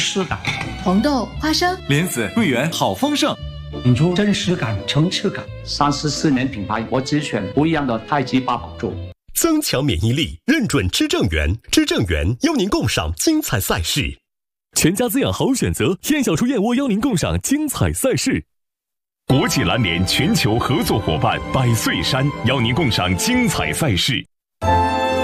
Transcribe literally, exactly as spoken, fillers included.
实感。 红豆、花生、 莲子、桂圆好丰盛， 引出真实感、层次感。 三十四年品牌，我只选不一样的太极八宝粥。 增强免疫力，认准知正源，知正源邀您共赏精彩赛事。 全家滋养好选择，燕小厨燕窝邀您共赏精彩赛事。 国际篮联全球合作伙伴百岁山邀您共赏精彩赛事。